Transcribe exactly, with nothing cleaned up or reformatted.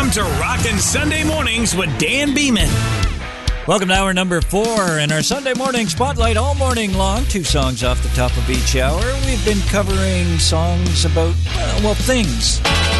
Welcome to Rockin' Sunday Mornings with Dan Beeman. Welcome to hour number four in our Sunday morning spotlight all morning long. Two songs off the top of each hour. We've been covering songs about, uh, well, things.